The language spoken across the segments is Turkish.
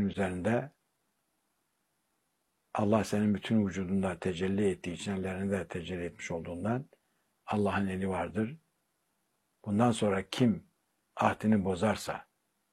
senin üzerinde Allah senin bütün vücudunda tecelli ettiği için ellerinde de tecelli etmiş olduğundan Allah'ın eli vardır. Bundan sonra kim ahdini bozarsa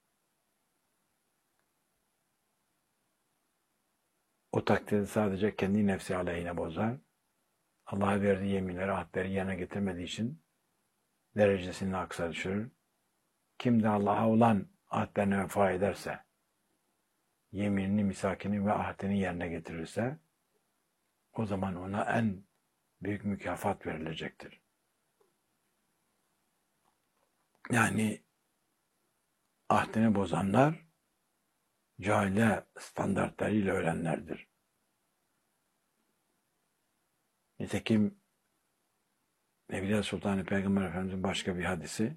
o takdirde sadece kendi nefsi aleyhine bozar. Allah'a verdiği yeminleri, ahdleri yerine getirmediği için derecesini aksa düşürür. Kim de Allah'a olan ahdlerine vefa ederse, yeminini, misakini ve ahdini yerine getirirse, o zaman ona en büyük mükafat verilecektir. Yani ahdini bozanlar, cahile standartlarıyla ölenlerdir. Nitekim Evliya Sultanı Peygamber Efendimiz'in başka bir hadisi,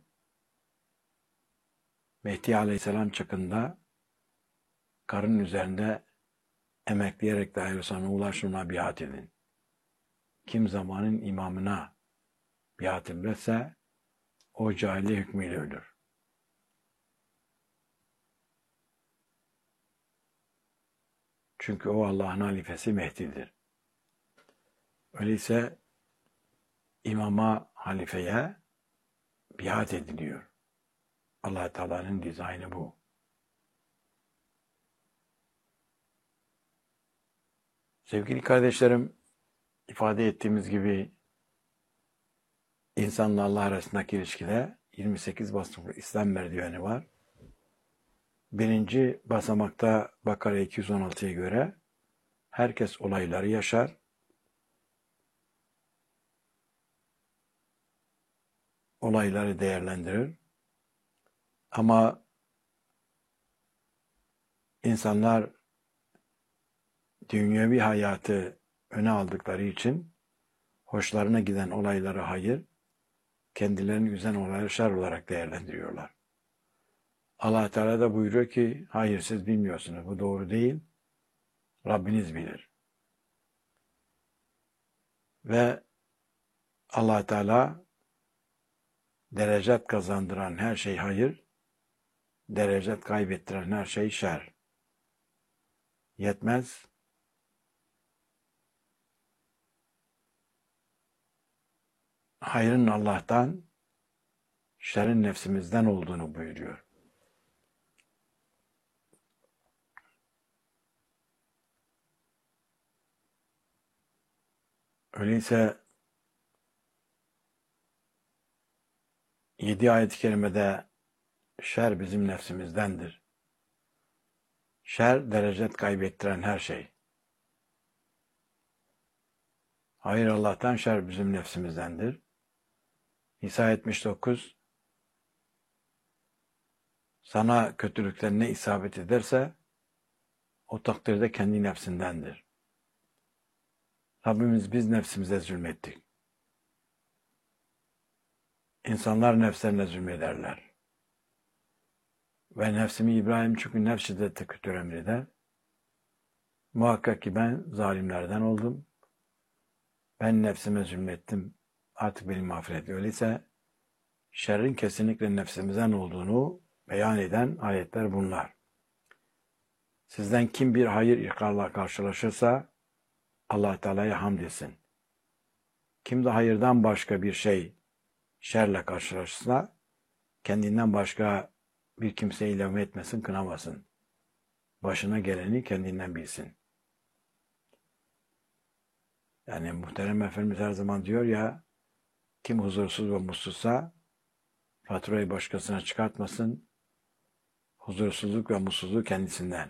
Mehdi Aleyhisselam çakında karın üzerinde emekleyerek dahi olsa ulaşımına biat edin. Kim zamanın imamına biat ederse o cahiliye hükmüyle ölür. Çünkü o Allah'ın halifesi Mehdi'dir. Öyleyse imama, halifeye biat ediliyor. Allah Teala'nın dizaynı bu. Sevgili kardeşlerim, ifade ettiğimiz gibi insanla Allah arasındaki ilişkide 28 basamaklı İslam merdiveni var. Birinci basamakta Bakara 216'ya göre herkes olayları yaşar. Olayları değerlendirir. Ama insanlar dünyevi hayatı öne aldıkları için hoşlarına giden olayları hayır, kendilerini üzen olayları şer olarak değerlendiriyorlar. Allah Teala da buyuruyor ki, hayır siz bilmiyorsunuz, bu doğru değil, Rabbiniz bilir. Ve Allah Teala derecet kazandıran her şey hayır, derecet kaybettiren her şey şer. Yetmez. Hayrın Allah'tan, şerrin nefsimizden olduğunu buyuruyor. Öyleyse 7 ayet-i kerimede şer bizim nefsimizdendir. Şer, derecet kaybettiren her şey. Hayır Allah'tan, şer bizim nefsimizdendir. Nisa 79, sana kötülükten ne isabet ederse o takdirde kendi nefsindendir. Rabbimiz biz nefsimize zulmettik. İnsanlar nefslerine zulmederler. Ve nefsimi İbrahim çünkü nefs şiddette kötü emreder. Muhakkak ki ben zalimlerden oldum. Ben nefsime zulmettim. Artık beni mağfiret. Öyleyse şerrin kesinlikle nefsimizden olduğunu beyan eden ayetler bunlar. Sizden kim bir hayır ikrarla karşılaşırsa Allah Teala'ya hamd etsin. Kim de hayırdan başka bir şey şerle karşılaşırsa kendinden başka bir kimseyi levm etmesin, kınamasın. Başına geleni kendinden bilsin. Yani muhterem Efendimiz her zaman diyor ya, kim huzursuz ve mutsuzsa faturayı başkasına çıkartmasın, huzursuzluk ve mutsuzluğu kendisinden.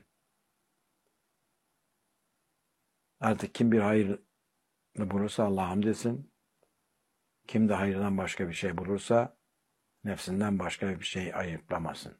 Artık kim bir hayır bulursa Allah'a hamd etsin, kim de hayırdan başka bir şey bulursa nefsinden başka bir şey ayıplamasın.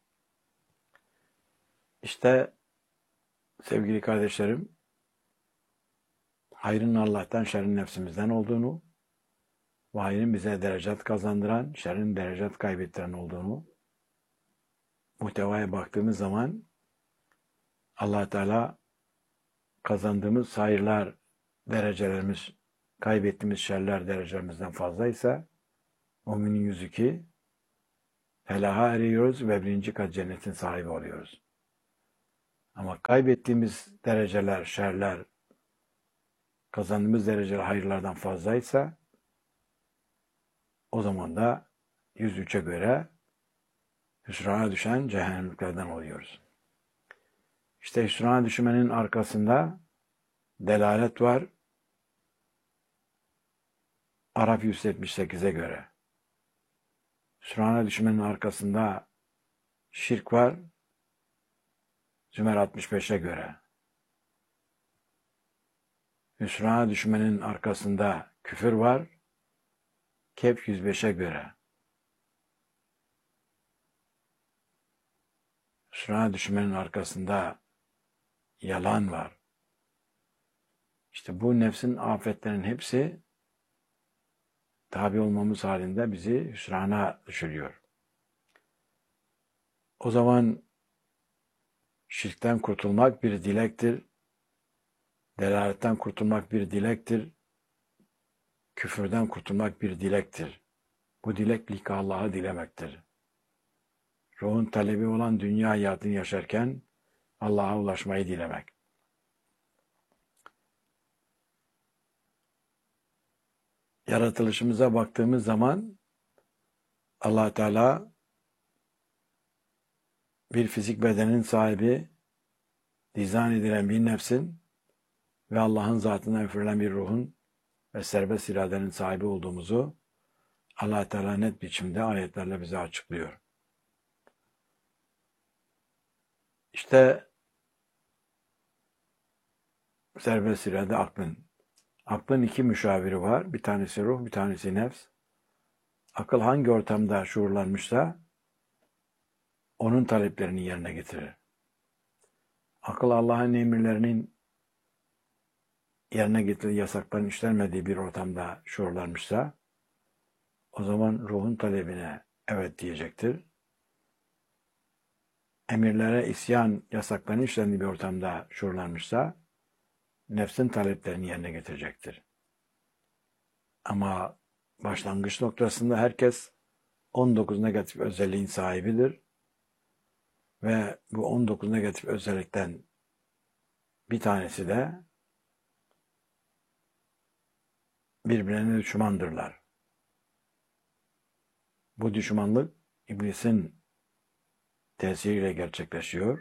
İşte sevgili kardeşlerim, hayrın Allah'tan, şerrin nefsimizden olduğunu, ve hayrın bize derecat kazandıran, şerrin derecat kaybettiren olduğunu muhtevaya baktığımız zaman Allah Teala kazandığımız hayırlar derecelerimiz, kaybettiğimiz şerler derecelerimizden fazlaysa Müminin 102 felaha eriyoruz ve birinci kat cennetin sahibi oluyoruz. Ama kaybettiğimiz dereceler, şerler, kazandığımız dereceler hayırlardan fazlaysa o zaman da 103'e göre hüsrana düşen cehennemliklerden oluyoruz. İşte hüsrana düşmenin arkasında delalet var. Araf 178'e göre. Hüsrana düşmenin arkasında şirk var. Zümer 65'e göre. Hüsrana düşmenin arkasında küfür var. Kehf 105'e göre. Hüsrana düşmenin arkasında yalan var. İşte bu nefsin afetlerinin hepsi tabi olmamız halinde bizi hüsrana düşürüyor. O zaman şirkten kurtulmak bir dilektir. Delaletten kurtulmak bir dilektir. Küfürden kurtulmak bir dilektir. Bu dilek lika Allah'ı dilemektir. Ruhun talebi olan dünya hayatını yaşarken Allah'a ulaşmayı dilemek. Yaratılışımıza baktığımız zaman Allah Teala bir fizik bedenin sahibi, dizayn edilen bir nefsin ve Allah'ın zatından üfürülen bir ruhun ve serbest iradenin sahibi olduğumuzu Allah Teala net biçimde ayetlerle bize açıklıyor. İşte serbest irade aklın. Aklın iki müşaviri var. Bir tanesi ruh, bir tanesi nefs. Akıl hangi ortamda şuurlanmışsa onun taleplerini yerine getirir. Akıl Allah'ın emirlerinin yerine getirdiği yasakların işlenmediği bir ortamda şuurlanmışsa o zaman ruhun talebine evet diyecektir. Emirlere isyan, yasakların işlendiği bir ortamda şuurlanmışsa nefsin taleplerini yerine getirecektir. Ama başlangıç noktasında herkes 19 negatif özelliğin sahibidir. Ve bu 19 negatif özellikten bir tanesi de birbirine düşmandırlar. Bu düşmanlık iblisin tesiriyle gerçekleşiyor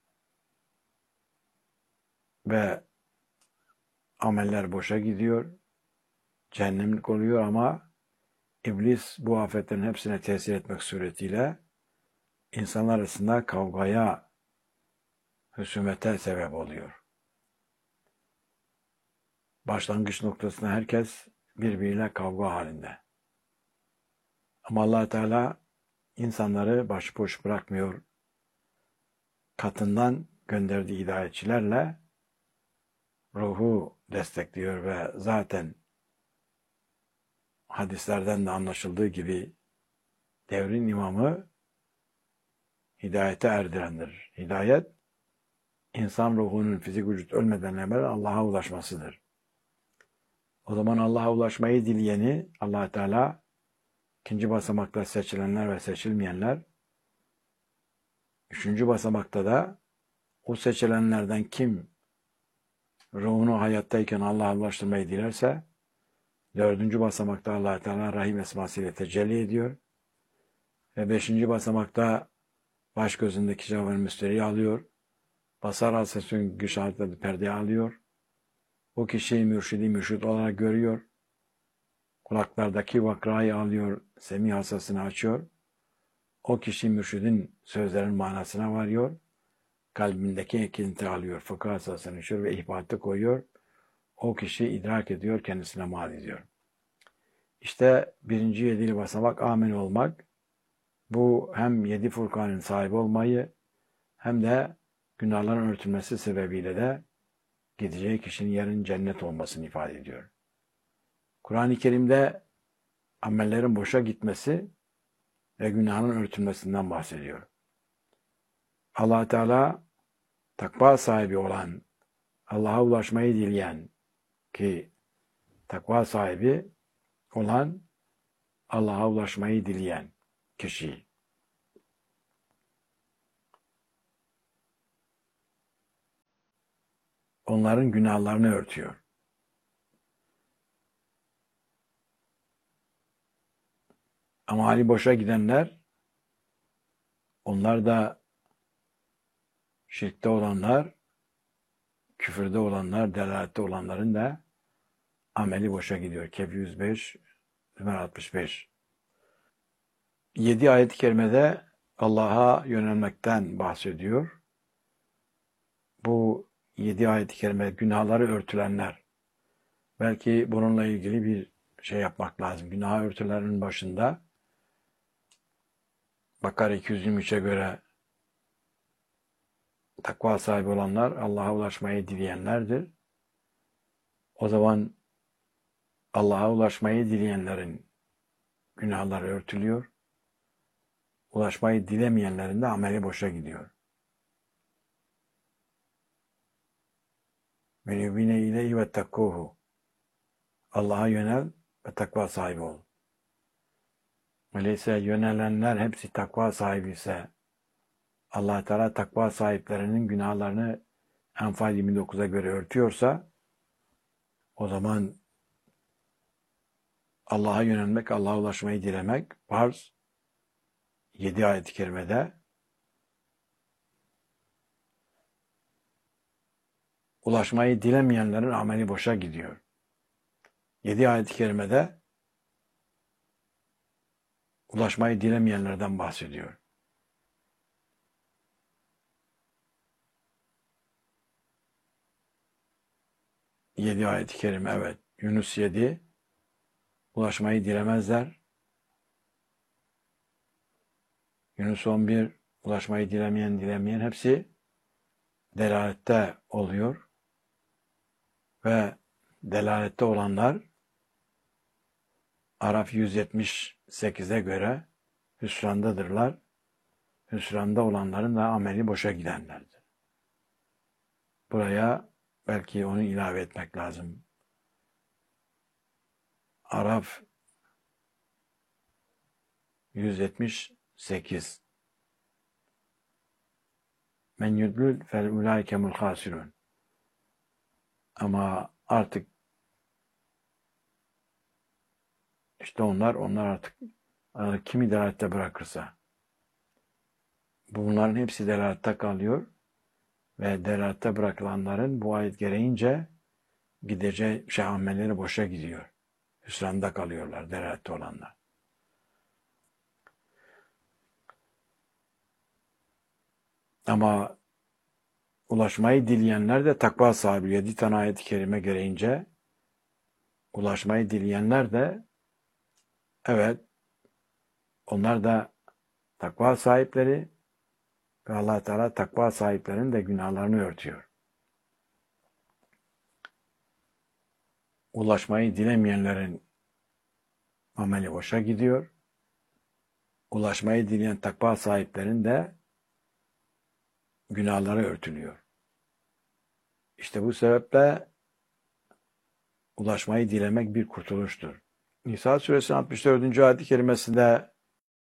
ve ameller boşa gidiyor, cehennemlik oluyor ama iblis bu afetlerin hepsine tesir etmek suretiyle insanlar arasında kavgaya, husumete sebep oluyor. Başlangıç noktasında herkes birbiriyle kavga halinde. Ama Allah Teala insanları başıboş bırakmıyor. Katından gönderdiği hidayetçilerle ruhu destekliyor ve zaten hadislerden de anlaşıldığı gibi devrin imamı hidayete erdirendir. Hidayet, insan ruhunun fizik vücut ölmeden evvel Allah'a ulaşmasıdır. O zaman Allah'a ulaşmayı dileyeni Allah Teala ikinci basamakta seçilenler ve seçilmeyenler, üçüncü basamakta da o seçilenlerden kim ruhunu hayattayken Allah'a ulaştırmayı dilerse, dördüncü basamakta Allah Teala Rahim esmasıyla tecelli ediyor ve beşinci basamakta baş gözündeki cevher müsteriyi alıyor, basar hasesün güç altında perdeyi alıyor, o kişiyi mürşit olarak görüyor, kulaklardaki vakrayı alıyor, semi hasasını açıyor, o kişi mürşidin sözlerinin manasına varıyor, kalbindeki ekinti alıyor, fıkıh hasasını açıyor ve ihbatte koyuyor, o kişi idrak ediyor, kendisine mal ediyor. İşte birinci yedili basamak amin olmak, bu hem 7 Furkan'ın sahibi olmayı hem de günahların örtülmesi sebebiyle de gideceği kişinin yerin cennet olmasını ifade ediyor. Kur'an-ı Kerim'de amellerin boşa gitmesi ve günahın örtülmesinden bahsediyor. Allah Teala takva sahibi olan, Allah'a ulaşmayı dileyen ki takva sahibi olan Allah'a ulaşmayı dileyen kişi. onların günahlarını örtüyor. Ama hali boşa gidenler, onlar da şirkte olanlar, küfürde olanlar, delalette olanların da ameli boşa gidiyor. Kehf 105, Zümer 65. 7 ayet-i kerimede Allah'a yönelmekten bahsediyor. Bu 7 ayet-i kerime günahları örtülenler. Belki bununla ilgili bir şey yapmak lazım. Günah örtülerinin başında Bakara 223'e göre takva sahibi olanlar Allah'a ulaşmayı dileyenlerdir. O zaman Allah'a ulaşmayı dileyenlerin günahları örtülüyor. Ulaşmayı dilemeyenlerin de ameli boşa gidiyor. Ve yubine ileyhi ve takkuhu. Allah'a yönel ve takva sahibi ol. Öyleyse yönelenler hepsi takva sahibi ise Allah Teala takva sahiplerinin günahlarını Enfal 29'a göre örtüyorsa o zaman Allah'a yönelmek, Allah'a ulaşmayı dilemek farz. 7 ayet-i kerimede ulaşmayı dilemeyenlerin ameli boşa gidiyor. 7 ayet-i kerimede ulaşmayı dilemeyenlerden bahsediyor. Yedi ayet-i kerime, evet. Yunus 7, ulaşmayı dilemezler. Yunus 11, ulaşmayı dilemeyen hepsi delalette oluyor. Ve delalette olanlar Araf 178'e göre hüsrandadırlar. Hüsranda olanların da ameli boşa gidenlerdir. Buraya belki onu ilave etmek lazım. Araf 178. Men yudlul fel ulaikemul hasirun. Ama artık işte onlar artık kimi delalette bırakırsa bunların hepsi delalette kalıyor ve delalette bırakılanların bu ayet gereğince gideceği amelleri boşa gidiyor. Hüsranda kalıyorlar delalette olanlar. Ama ulaşmayı dileyenler de takva sahibi. 7 tane ayet-i kerime gereğince ulaşmayı dileyenler de evet onlar da takva sahipleri ve Allah Teala takva sahiplerinin de günahlarını örtüyor. Ulaşmayı dilemeyenlerin ameli boşa gidiyor. Ulaşmayı dileyen takva sahiplerin de günahları örtülüyor. İşte bu sebeple ulaşmayı dilemek bir kurtuluştur. Nisa suresi 64. ayet-i kerimesinde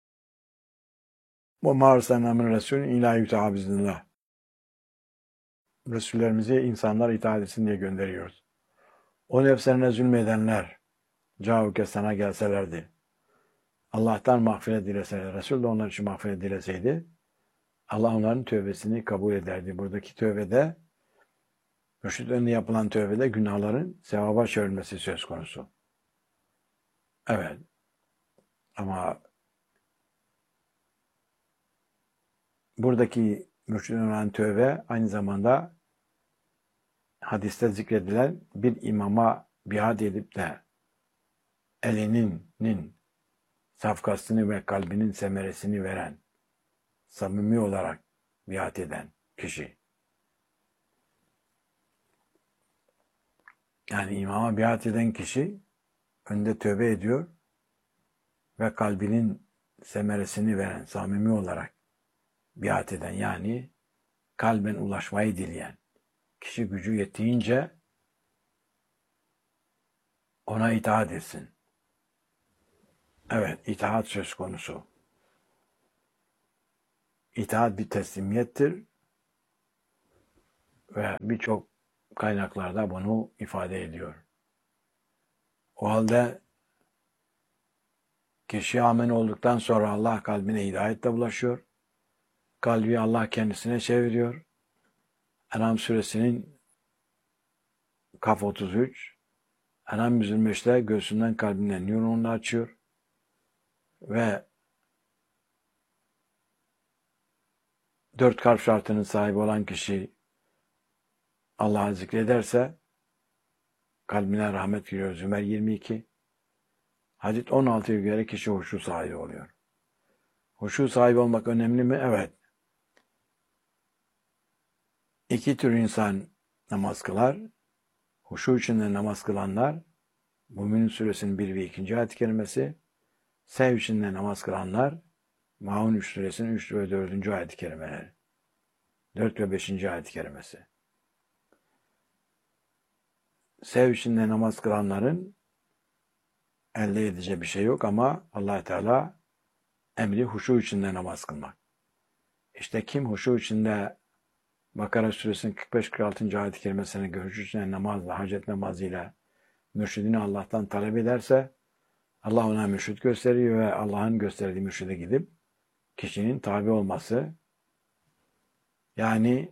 وَمَا أَرْسَلْنَا مِنْ رَسُولٍ اِلَٰا يُطَاعَ بِإِذْنِ اللّٰهِ Resullerimizi insanlar itaat etsin diye gönderiyoruz. O nefslerine zulmedenler cauke sana gelselerdi. Allah'tan mağfiret dileseler, Resul de onlar için mağfiret dileseydi, Allah onların tövbesini kabul ederdi. Buradaki tövbede, mürşid önüne yapılan tövbede günahların sevaba çevrilmesi söz konusu. Evet. Ama buradaki mürşid önüne tövbe aynı zamanda hadiste zikredilen bir imama biat edip de elinin safkasını ve kalbinin semeresini veren, samimi olarak biat eden kişi. Yani imama biat eden kişi önde tövbe ediyor ve kalbinin semeresini veren, samimi olarak biat eden, yani kalben ulaşmayı dileyen kişi gücü yettiğince ona itaat etsin. Evet, itaat söz konusu. İtaat bir teslimiyettir ve birçok kaynaklarda bunu ifade ediyor. O halde kişi amin olduktan sonra Allah kalbine hidayetle bulaşıyor. Kalbi Allah kendisine çeviriyor. En'am suresinin Kaf 33, En'am 125'te göğsünden kalbinden nurunu açıyor. Ve 4 kalp şartının sahibi olan kişi Allah'ı zikrederse kalbine rahmet giriyor. Zümer 22. Hadis 16'ya göre kişi huşu sahibi oluyor. Huşu sahibi olmak önemli mi? Evet. İki tür insan namaz kılar. Huşu içinde namaz kılanlar, Mümin Suresinin 1 ve 2. ayet-i kerimesi, sev içinde namaz kılanlar, Maun Suresinin 3 ve 4. ayet-i kerimeleri, 4 ve 5. ayet-i kerimesi. Sev içinde namaz kılanların elde edeceği bir şey yok ama Allah Teala emri huşu içinde namaz kılmak. İşte kim huşu içinde Bakara Suresinin 45-46. ayet-i kerimesini huşu içinde namazla, hacet namazıyla mürşidini Allah'tan talep ederse Allah ona mürşid gösteriyor ve Allah'ın gösterdiği mürşide gidip kişinin tabi olması, yani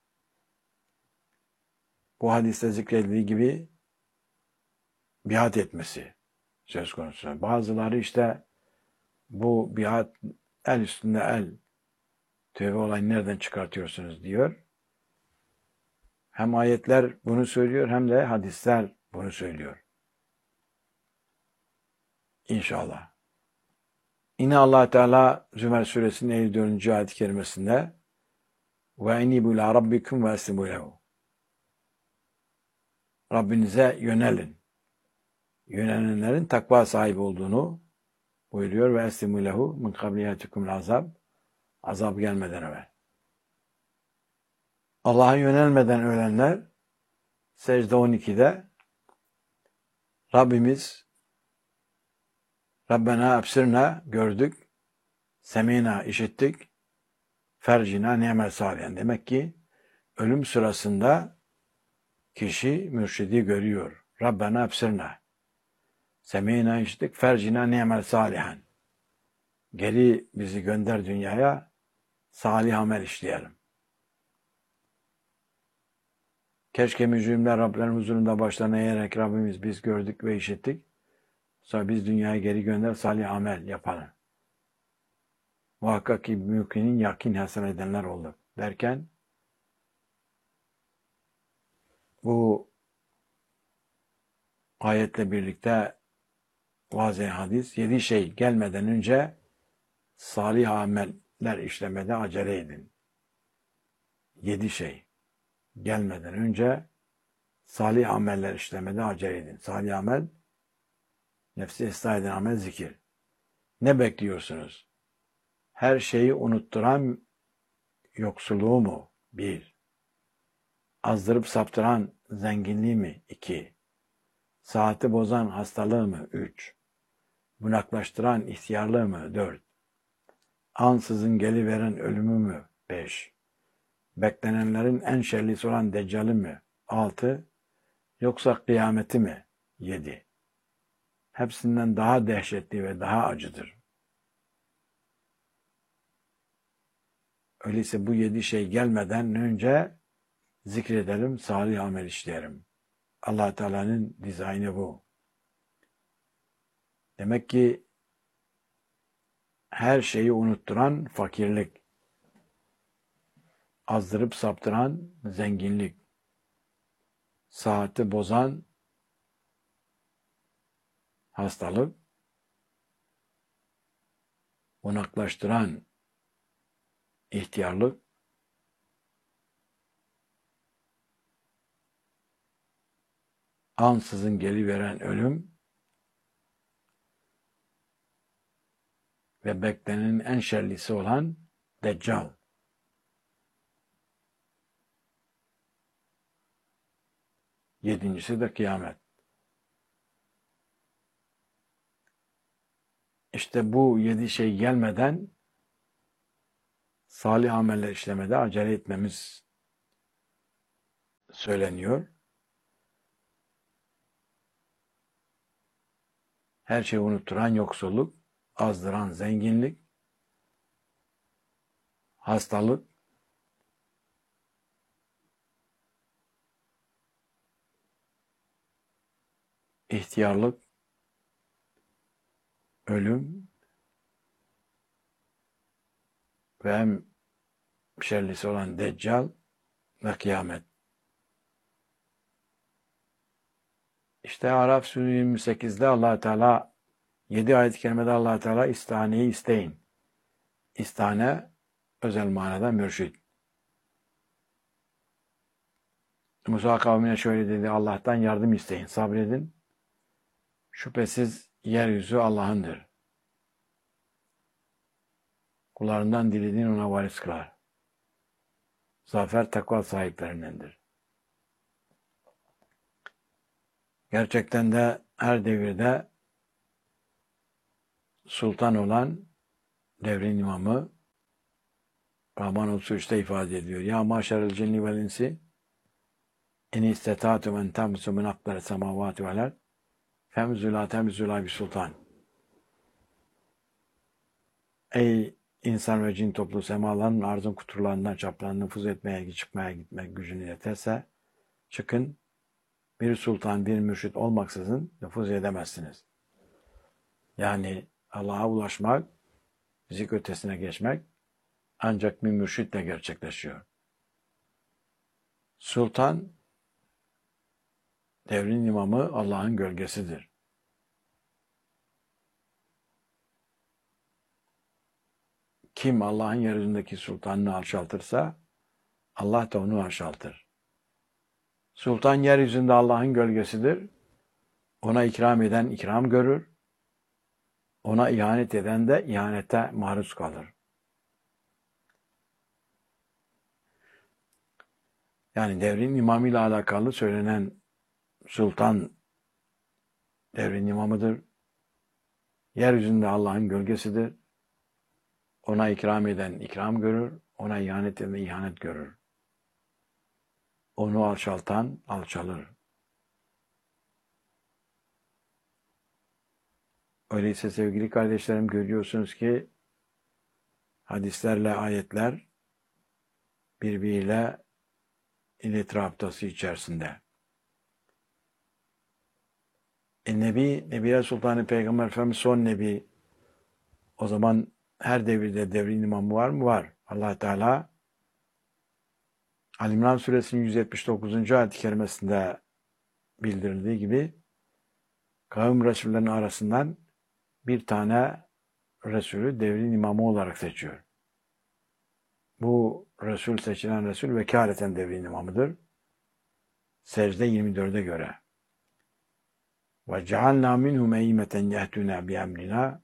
bu hadiste zikredildiği gibi biat etmesi söz konusu. Bazıları işte bu biat el üstünde el, tövbe olayını nereden çıkartıyorsunuz diyor. Hem ayetler bunu söylüyor hem de hadisler bunu söylüyor. İnşallah. Yine Allah Teala Zümer Suresinin 54. ayet-i kerimesinde ve enibu ila rabbikum ve eslimu lehu. Rabbinize yönelin. Yönelenlerin takva sahibi olduğunu buyuruyor ve eslimu lehu min kabliyatikumul azab. Azap gelmeden evvel. Allah'a yönelmeden ölenler secde 12'de Rabbimiz Rabbena absirna gördük, semina işittik, fercina ni'mel salihen. Demek ki ölüm sırasında kişi mürşidi görüyor. Rabbena absirna, semina işittik, fercina ni'mel salihen. Geri bizi gönder dünyaya, salih amel işleyelim. Keşke mücrimler Rablerin huzurunda başlarına eğerek Rabbimiz biz gördük ve işittik. Sonra biz dünyaya geri gönder, salih amel yapalım. Muhakkak ki mümkinin yakin hasen edenler olur. Derken bu ayetle birlikte vaz-ı hadis 7 şey gelmeden önce salih ameller işlemede acele edin. 7 şey gelmeden önce salih ameller işlemede acele edin. Salih amel, nefsi ıslah eden amel, zikir. Ne bekliyorsunuz? Her şeyi unutturan yoksulluğu mu? 1. Azdırıp saptıran zenginliği mi? 2. Saati bozan hastalığı mı? 3. Bunaklaştıran ihtiyarlığı mı? 4. Ansızın geliveren ölümü mü? 5. Beklenenlerin en şerlisi olan deccali mi? 6. Yoksa kıyameti mi? 7. Hepsinden daha dehşetli ve daha acıdır. Öyleyse bu 7 şey gelmeden önce zikredelim, salih amel işleyelim. Allah Teala'nın dizaynı bu. Demek ki her şeyi unutturan fakirlik, azdırıp saptıran zenginlik, saati bozan hastalık, bunaklaştıran ihtiyarlık, ansızın geliveren ölüm ve beklenenin en şerlisi olan Deccal. Yedincisi de kıyamet. İşte bu 7 şey gelmeden salih ameller işlemede acele etmemiz söyleniyor. Her şeyi unutturan yoksulluk, azdıran zenginlik, hastalık, ihtiyarlık, ölüm ve en şerlisi olan Deccal ve kıyamet. İşte Araf Suresi 28'de Allah Teala 7 ayet-i kerimede Allah Teala istihaneyi isteyin. İstihane özel manada mürşid. Musa kavmine şöyle dedi: Allah'tan yardım isteyin, sabredin. Şüphesiz yeryüzü Allah'ındır. Kullarından dilediğini ona varis kılar. Zafer takva sahiplerindendir. Gerçekten de her devirde sultan olan devrin imamı Rahman Suresi'de ifade ediyor. Ya maşerel cinni vel insi en istetâtum en temsu min akdari semavâti vel ard femzû lâ temzû lâ bi sultan. Ey insan ve cin toplu, semaların arzın kuturlarından çaplarını nüfuz etmeye, çıkmaya gitmek gücünü yeterse çıkın, bir sultan, bir mürşit olmaksızın nüfuz edemezsiniz. Yani Allah'a ulaşmak, fizik ötesine geçmek ancak bir mürşitle gerçekleşiyor. Sultan, devrin imamı Allah'ın gölgesidir. Kim Allah'ın yeryüzündeki sultanını alçaltırsa Allah da onu alçaltır. Sultan yeryüzünde Allah'ın gölgesidir. Ona ikram eden ikram görür. Ona ihanet eden de ihanete maruz kalır. Yani devrin imamıyla alakalı söylenen sultan devrin imamıdır. Yeryüzünde Allah'ın gölgesidir. Ona ikram eden ikram görür. Ona ihanet eden ihanet görür. Onu alçaltan alçalır. Öyleyse sevgili kardeşlerim, görüyorsunuz ki hadislerle ayetler birbiriyle iletişim haftası içerisinde. Nebiler Sultanı Peygamber Efendimiz son Nebi. O zaman her devirde devrin imamı var mı? Var. Allah Teala Ali İmran Suresinin 179. ayet-i kerimesinde bildirildiği gibi kavim Resullerinin arasından bir tane Resulü devrin imamı olarak seçiyor. Bu Resul, seçilen Resul vekaleten devrin imamıdır. Secde 24'e göre. وَجَعَلْنَا مِنْهُمْ اَيِّمَّةً يَهْتُونَا بِأَمْرِنَا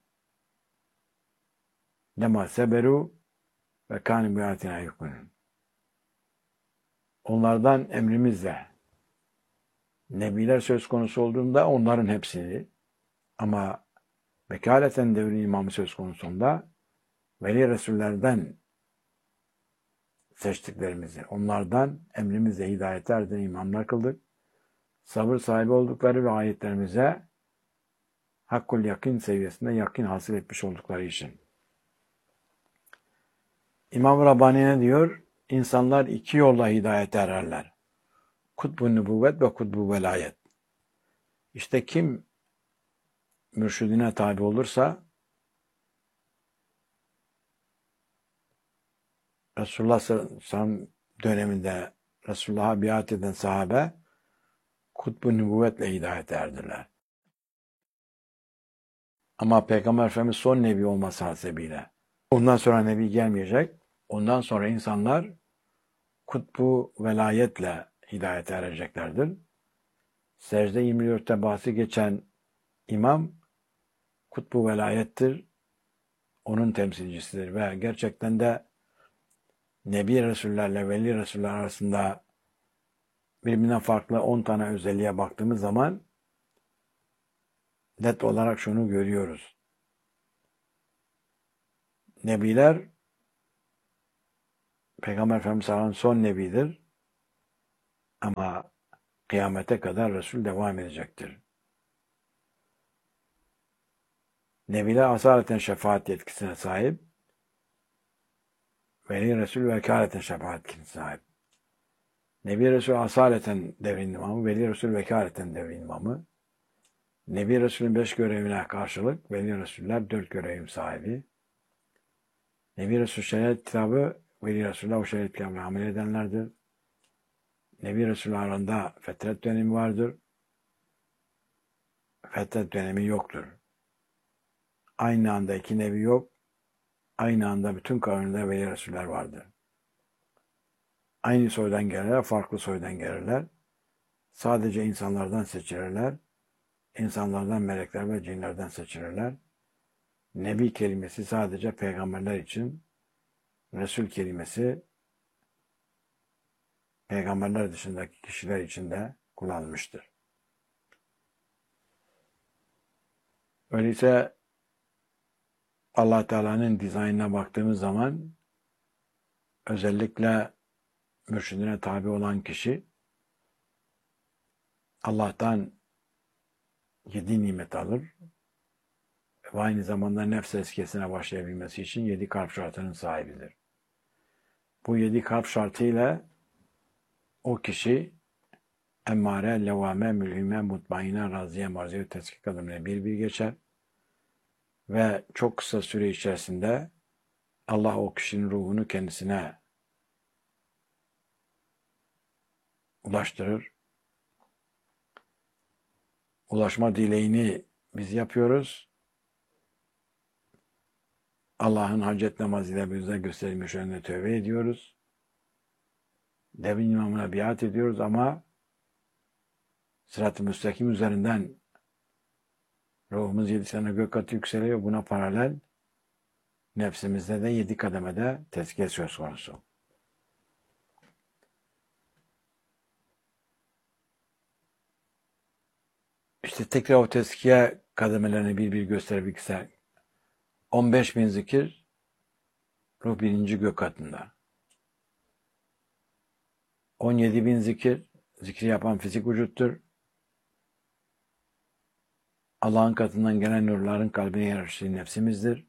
لَمَا سَبَرُوا وَكَانُوا بِآيَاتِنَا يُؤْمِنُونَ. Onlardan emrimizle nebiler söz konusu olduğunda onların hepsini, ama vekaleten devrin imamı söz konusunda veli Resullerden seçtiklerimizi, onlardan emrimizle hidayet eden imamlar kıldık. Sabır sahibi oldukları ve ayetlerimize hakkul yakın seviyesinde yakın hasıl etmiş oldukları için. İmam Rabbani ne diyor? İnsanlar iki yolla hidayete ererler. Kutbu nübüvvet ve kutbu velayet. İşte kim mürşidine tabi olursa Resulullah sallallahu aleyhi ve sellem döneminde Resulullah'a biat eden sahabe kutbu nübüvvetle hidayete erdiler. Ama Peygamber Efendimiz son nebi olması hasebiyle ondan sonra nebi gelmeyecek. Ondan sonra insanlar kutbu velayetle hidayete ereceklerdir. Secde 24'te bahsi geçen imam kutbu velayettir. Onun temsilcisidir ve gerçekten de Nebi Resullerle Veli Resuller arasında birbirinden farklı 10 tane özelliğe baktığımız zaman net olarak şunu görüyoruz. Nebiler, Peygamber Efendimiz son nebidir. Ama kıyamete kadar Resul devam edecektir. Nebiler asaleten şefaat yetkisine sahip. Veli Resul vekaleten şefaat yetkisine sahip. Nebi Resul asaleten devrin imamı, Veli Resul vekaleten devrin imamı. Nebi Resul'ün 5 görevine karşılık Veli Resuller 4 görevim sahibi. Nebi Resul şeriat kitabı, Veli Resuller o şeriat kitabını amel edenlerdir. Nebi Resul arasında fetret dönemi vardır. Fetret dönemi yoktur. Aynı anda iki nebi yok. Aynı anda bütün kavimde Veli Resuller vardır. Aynı soydan gelirler, farklı soydan gelirler. Sadece insanlardan seçilirler. İnsanlardan, melekler ve cinlerden seçilirler. Nebi kelimesi sadece peygamberler için, Resul kelimesi peygamberler dışındaki kişiler için de kullanılmıştır. Öyleyse Allah Teala'nın dizaynına baktığımız zaman özellikle mürşidine tabi olan kişi Allah'tan 7 nimet alır ve aynı zamanda nefs eskesine başlayabilmesi için 7 kalp şartının sahibidir. Bu 7 kalp şartıyla o kişi emmare, levame, mülhime, mutmaine, raziye, marziye, teskik adımına bir geçer ve çok kısa süre içerisinde Allah o kişinin ruhunu kendisine ulaştırır. Ulaşma dileğini biz yapıyoruz. Allah'ın hacet namazıyla bize gösterilmiş önüne tövbe ediyoruz. Devin imamına biat ediyoruz ama sırat-ı müstakim üzerinden ruhumuz 7 sene gök katı yükseliyor. Buna paralel nefsimizde de 7 kademede tezkiye söz konusu. İşte tekrar o tezkiye kademelerini bir göstermek ister. 15.000 zikir ruh 1. gök katında. 17.000 zikir, zikri yapan fizik vücuttur. Allah'ın katından gelen nurların kalbine yerleştiği nefsimizdir.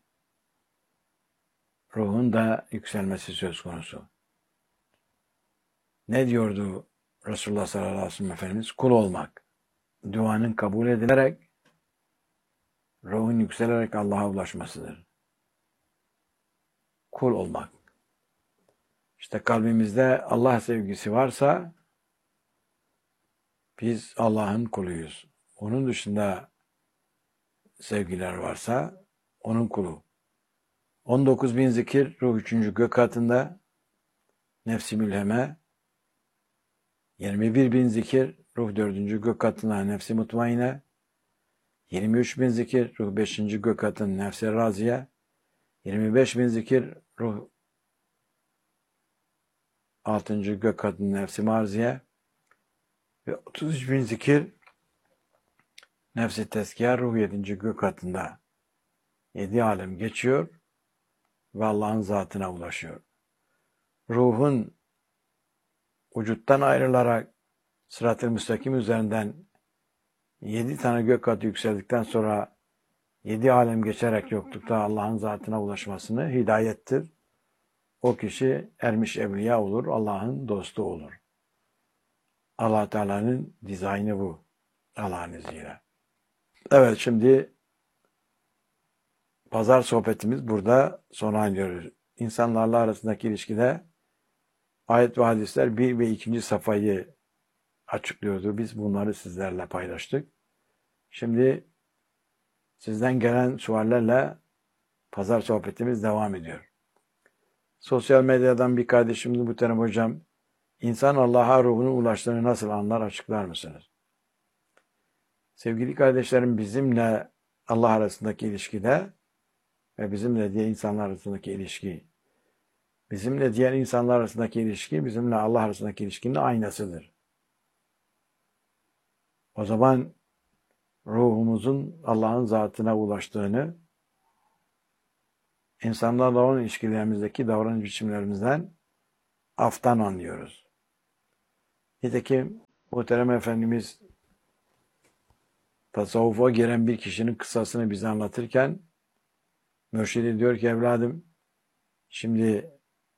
Ruhun da yükselmesi söz konusu. Ne diyordu Resulullah sallallahu aleyhi ve sellem Efendimiz? Kul olmak. Duanın kabul edilerek, ruhun yükselerek Allah'a ulaşmasıdır. Kul olmak. İşte kalbimizde Allah sevgisi varsa biz Allah'ın kuluyuz. Onun dışında sevgiler varsa onun kulu. 19.000 zikir ruh 3. gök katında nefsi mülheme, 21.000 zikir ruh 4. gök katında nefsi mutmaine, 23.000 zikir ruh 5. gök katında nefsi raziye, 25.000 zikir ruh 6. gök katında nefsi marziye ve 33.000 zikir nefsi tezkiye ruh 7. gök katında 7 alem geçiyor ve Allah'ın zatına ulaşıyor. Ruhun vücuttan ayrılarak sırat-ı müstakim üzerinden 7 tane gök katı yükseldikten sonra 7 alem geçerek yoklukta Allah'ın zatına ulaşmasını hidayettir. O kişi ermiş evliya olur, Allah'ın dostu olur. Allah Teala'nın dizaynı bu. Allah'ın izniyle. Evet, şimdi pazar sohbetimiz burada sona eriyor. İnsanlarla arasındaki ilişkide ayet ve hadisler 1 ve 2. safhayı açıklıyordu. Biz bunları sizlerle paylaştık. Şimdi sizden gelen suallerle pazar sohbetimiz devam ediyor. Sosyal medyadan bir kardeşimiz Muhterem Hocam, insan Allah'a ruhunu ulaştığını nasıl anlar, açıklar mısınız? Sevgili kardeşlerim, bizimle Allah arasındaki ilişkide ve bizimle diğer insanlar arasındaki ilişki, bizimle diğer insanlar arasındaki ilişki, bizimle Allah arasındaki ilişkinin aynasıdır. O zaman ruhumuzun Allah'ın zatına ulaştığını, insanlarla olan ilişkilerimizdeki davranış biçimlerimizden aftan anlıyoruz. Nitekim Muhterem Efendimiz tasavvufa giren bir kişinin kıssasını bize anlatırken mürşidi diyor ki evladım şimdi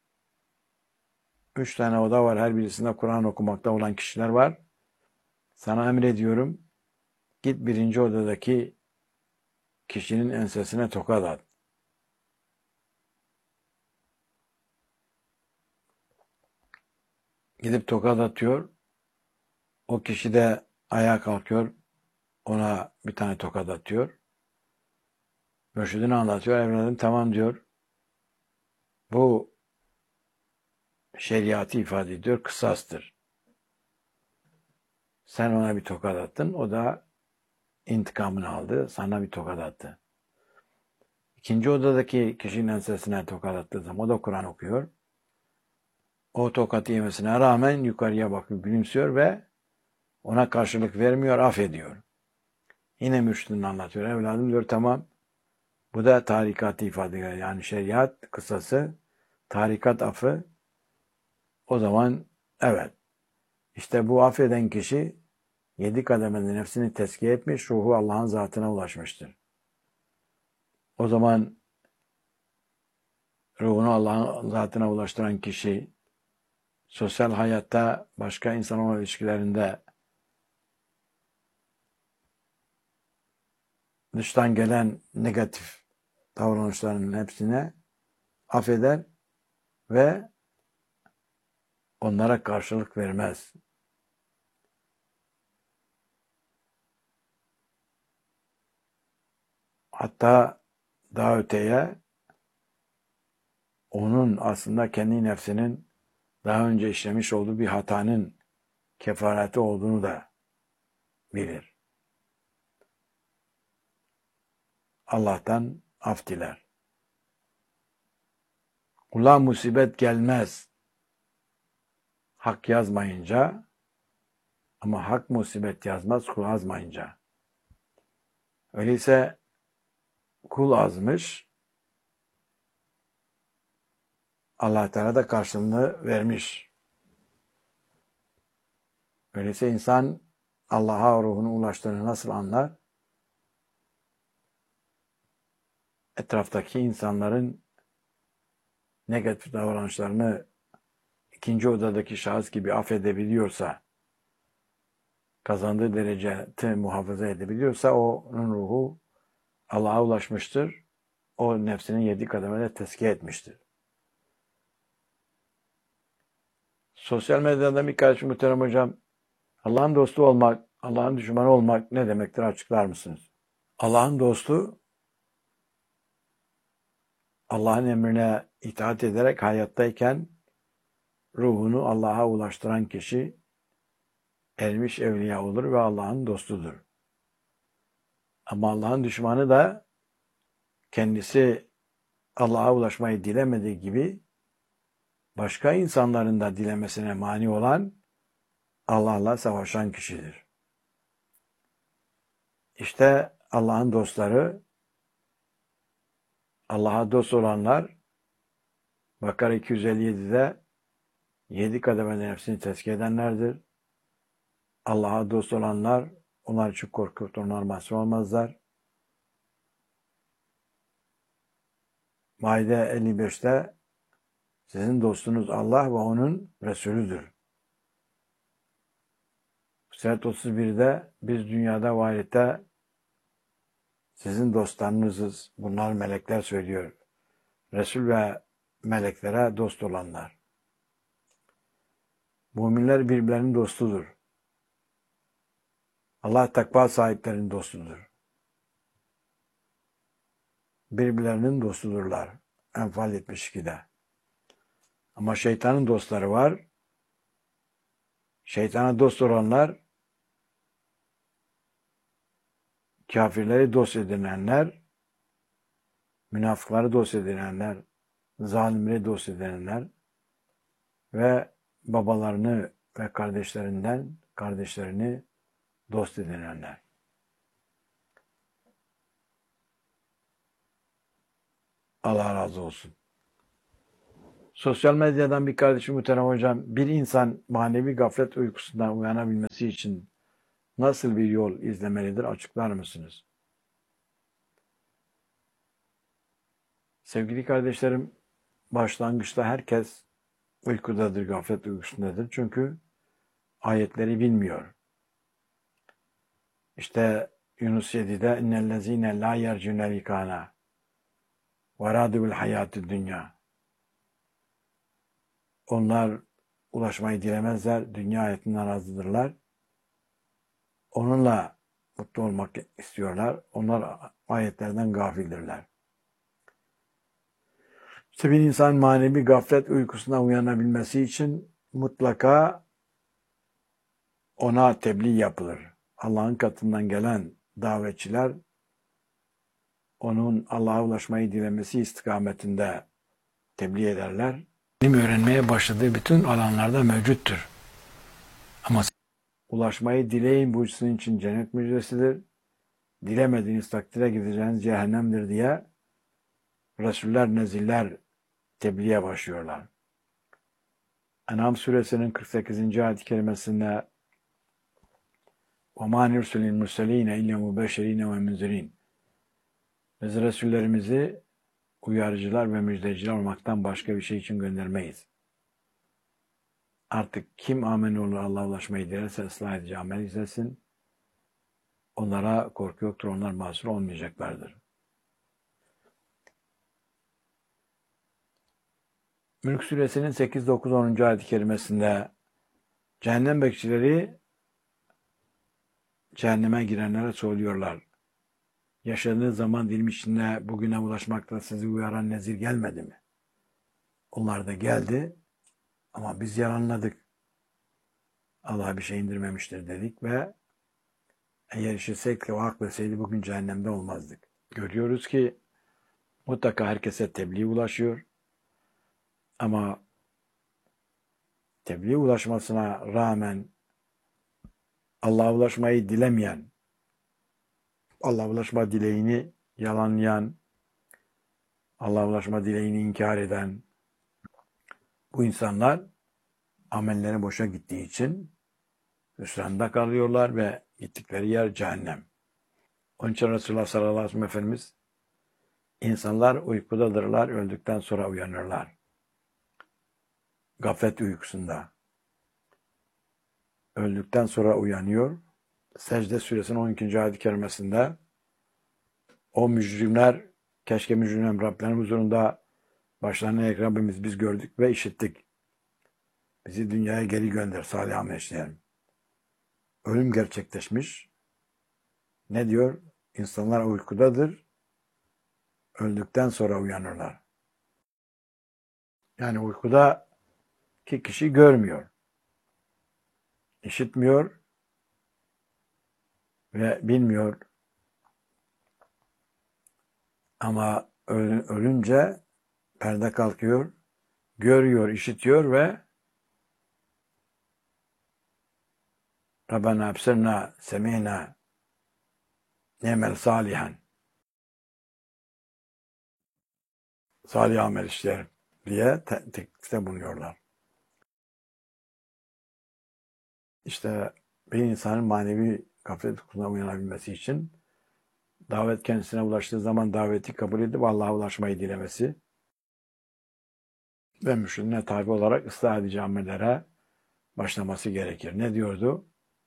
3 tane oda var. Her birisinde Kur'an okumakta olan kişiler var. Sana emrediyorum. Git birinci odadaki kişinin ensesine tokat at. Gidip tokat atıyor. O kişi de ayağa kalkıyor. Ona bir tane tokat atıyor. Mürşidine anlatıyor. Evladım tamam diyor. Bu şeriatı ifade ediyor. Kısastır. Sen ona bir tokat attın. O da intikamını aldı. Sana bir tokat attı. İkinci odadaki kişinin ensesine tokat attığı zaman o da Kur'an okuyor. O tokatı yemesine rağmen yukarıya bakıp gülümsüyor ve ona karşılık vermiyor, affediyor. Yine mürşidin anlatıyor. Evladım diyor tamam. Bu da tarikatı ifade ediyor. Yani şeriat kısası, tarikat affı. O zaman evet. İşte bu affeden kişi 7 kademede nefsini tezkiye etmiş, ruhu Allah'ın zatına ulaşmıştır. O zaman ruhunu Allah'ın zatına ulaştıran kişi sosyal hayatta, başka insanlarla ilişkilerinde dıştan gelen negatif davranışların hepsine affeder ve onlara karşılık vermez. Hatta daha öteye onun aslında kendi nefsinin daha önce işlemiş olduğu bir hatanın kefareti olduğunu da bilir. Allah'tan af diler. Kula musibet gelmez hak yazmayınca ama hak musibet yazmaz kul azmayınca. Öyleyse kul azmış, Allah Teala da karşılığını vermiş. Öyleyse insan Allah'a ruhunu ulaştığını nasıl anlar? Etraftaki insanların negatif davranışlarını ikinci odadaki şahıs gibi affedebiliyorsa, kazandığı dereceti muhafaza edebiliyorsa onun ruhu Allah'a ulaşmıştır. O nefsinin 7 kademede tezkiye etmiştir. Sosyal medyada birkaç muhterem hocam, Allah'ın dostu olmak, Allah'ın düşmanı olmak ne demektir açıklar mısınız? Allah'ın dostu, Allah'ın emrine itaat ederek hayattayken ruhunu Allah'a ulaştıran kişi ermiş evliya olur ve Allah'ın dostudur. Ama Allah'ın düşmanı da kendisi Allah'a ulaşmayı dilemediği gibi başka insanların da dilemesine mani olan Allah'la savaşan kişidir. İşte Allah'ın dostları, Allah'a dost olanlar Bakara 257'de 7 kademede nefsini tezkiye edenlerdir. Allah'a dost olanlar onlar için korkup onlar mahzun olmazlar. Maide 55'te sizin dostunuz Allah ve onun Resulüdür. Fussilet 31'de biz dünyada ve ahirette sizin dostlarınızız. Bunlar melekler söylüyor. Resul ve meleklere dost olanlar. Müminler birbirlerinin dostudur. Allah takva sahiplerinin dostudur. Birbirlerinin dostudurlar. Enfal 72'de. Ama şeytanın dostları var. Şeytana dost olanlar, kafirleri dost edinenler, münafıkları dost edinenler, zalimleri dost edinenler ve babalarını ve kardeşlerini dost edinenler. Allah razı olsun. Sosyal medyadan bir kardeşim Muhterem Hocam, bir insan manevi gaflet uykusundan uyanabilmesi için nasıl bir yol izlemelidir? Açıklar mısınız? Sevgili kardeşlerim, başlangıçta herkes uykudadır, gaflet uykusundadır. Çünkü ayetleri bilmiyor. İşte Yunus 7'de innellezine la yercune likana ve radu bil hayatid dünya. Onlar ulaşmayı dilemezler, dünya hayatından razıdırlar. Onunla mutlu olmak istiyorlar. Onlar ayetlerden gafildirler. İşte bir insan manevi gaflet uykusuna uyanabilmesi için mutlaka ona tebliğ yapılır. Allah'ın katından gelen davetçiler onun Allah'a ulaşmayı dilemesi istikametinde tebliğ ederler. İlim öğrenmeye başladığı bütün alanlarda mevcuttur. Ama ulaşmayı dileyin, bu sizin için cennet müjdesidir. Dilemediğiniz takdire gideceğiniz cehennemdir diye Resuller, neziller tebliğe başlıyorlar. En'am suresinin 48. ayet-i kerimesinde وَمَا نُرْسِلِ الْمُرْسَلِينَ اِلَّا مُبَشِرِينَ وَمُنْذِرِينَ Biz Resullerimizi uyarıcılar ve müjdeciler olmaktan başka bir şey için göndermeyiz. Artık kim amel olur, Allah'a ulaşmayı dilerse ıslah edici amel izlesin. Onlara korku yoktur, onlar mahsur olmayacaklardır. Mülk suresinin 8, 9, 10. ayet-i kerimesinde cehennem bekçileri cehenneme girenlere söylüyorlar. Yaşadığınız zaman dilimi içinde bugüne ulaşmakta sizi uyaran nezir gelmedi mi? Onlar da geldi ama biz yalanladık. Allah bir şey indirmemiştir dedik ve eğer işitsek o hak verseydi bugün cehennemde olmazdık. Görüyoruz ki mutlaka herkese tebliğ ulaşıyor ama tebliğ ulaşmasına rağmen Allah'a ulaşmayı dilemeyen, Allah'a ulaşma dileğini yalanlayan, Allah'a ulaşma dileğini inkar eden bu insanlar amelleri boşa gittiği için hüsranda kalıyorlar ve gittikleri yer cehennem. Onun için Resulullah sallallahu aleyhi ve sellem Efendimiz insanlar uykudadırlar, öldükten sonra uyanırlar. Gaflet uykusunda. Öldükten sonra uyanıyor. Secde suresinin 12. ayet-i kerimesinde o mücrimler, keşke mücrimler Rablerinin huzurunda başlarına eğik, Rabbimiz biz gördük ve işittik. Bizi dünyaya geri gönder, salih amel işleyelim. Ölüm gerçekleşmiş. Ne diyor? İnsanlar uykudadır. Öldükten sonra uyanırlar. Yani uykudaki kişi görmüyor, işitmiyor ve bilmiyor. Ama ölünce perde kalkıyor, görüyor, işitiyor ve Rabbena absirna semina nemel salihan, salih amel işler diye teklifte bulunuyorlar. İşte bir insanın manevi gaflet uykusuna uyanabilmesi için davet kendisine ulaştığı zaman daveti kabul edip Allah'a ulaşmayı dilemesi ve mürşidine tabi olarak ıslah edici amellere başlaması gerekir. Ne diyordu?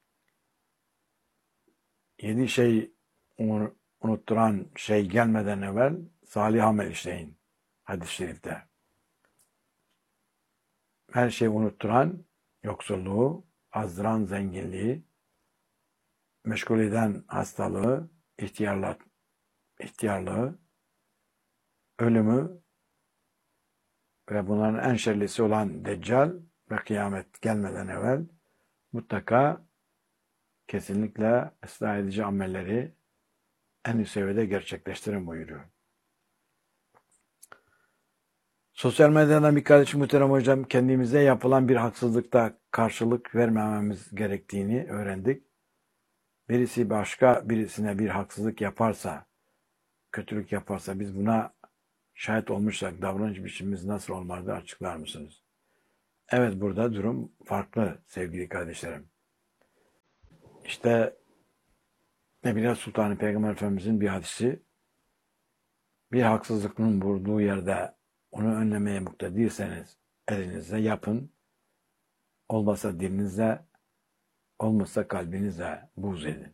7 şey unutturan şey gelmeden evvel salih amel işleyin. Hadis-i şerifte. Her şeyi unutturan yoksulluğu, azdıran zenginliği, meşgul eden hastalığı, ihtiyarlığı, ölümü ve bunların en şerlisi olan Deccal ve kıyamet gelmeden evvel mutlaka kesinlikle ıslah edici amelleri en üst seviyede gerçekleştirin buyuruyor. Sosyal medyadan bir kardeşim Muhterem Hocam, kendimize yapılan bir haksızlıkta karşılık vermememiz gerektiğini öğrendik. Birisi başka birisine bir haksızlık yaparsa, kötülük yaparsa biz buna şahit olmuşsak davranış biçimimiz nasıl olmalı açıklar mısınız? Evet, burada durum farklı sevgili kardeşlerim. İşte Nebiler Sultanı Peygamber Efendimizin bir hadisi, bir haksızlığın vurduğu yerde onu önlemeye muktedirseniz elinizle yapın, olmasa dilinizle, olmasa kalbinizle buğz edin.